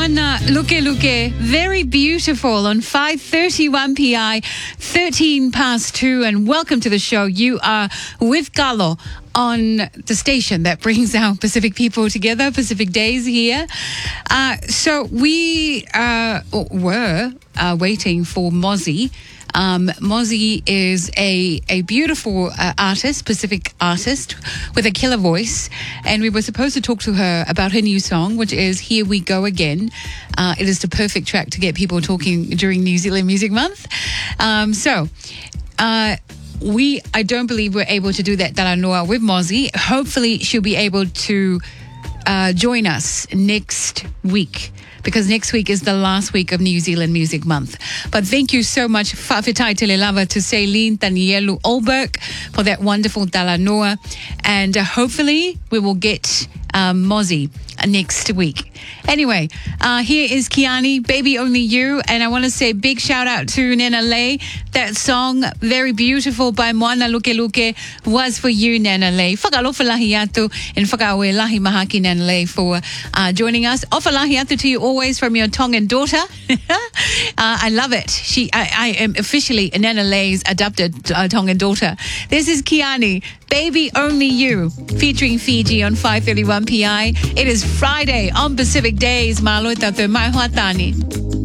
Moana Luke Luke, very beautiful on 5:31 PI, 13 past 2, and welcome to the show. You are with Carlo on the station that brings our Pacific people together, Pacific Days here. So we were waiting for Mozzie. Mozzie is a beautiful artist, Pacific artist with a killer voice, and we were supposed to talk to her about her new song, which is Here We Go Again. It is the perfect track to get people talking during New Zealand Music Month. I don't believe we're able to do that Talanoa with Mozzie. Hopefully she'll be able to join us next week, because next week is the last week of New Zealand Music Month. But thank you so much, Whawhetai Telelava, to Celine Tanielu Olberg for that wonderful Talanoa. And hopefully we will get Mozzie next week. Anyway, here is Kiani, Baby Only You. And I want to say big shout out to Nana Lei. That song, very beautiful, by Moana Luke Luke, was for you, Nana Lei. Whakalofa atu and whakawe lahi mahaki, Nana Lei, for joining us. Ofa lahi atu to you always from your Tongan daughter. I love it. I am officially Nana Lei's adopted Tongan daughter. This is Kiani, Baby Only You, featuring Fiji on 5:31 PI. It is Friday on Pacific Days. Malo tato mai hoatani.